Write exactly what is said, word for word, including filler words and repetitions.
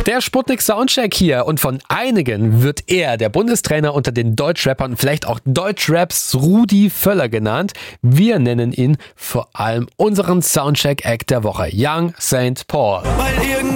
Der Sputnik Soundcheck hier und von einigen wird er, der Bundestrainer unter den Deutschrappern, vielleicht auch Deutschraps Rudi Völler genannt. Wir nennen ihn vor allem unseren Soundcheck-Act der Woche, Young Saint Paul.